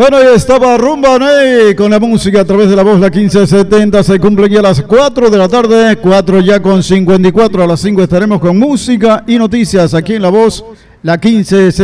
Bueno, ahí estaba Rumba Ney con la música a través de la voz, la 1570. Se cumplen ya las 4 de la tarde, 4 ya con 54. A las 5 estaremos con música y noticias aquí en la voz, la 1570.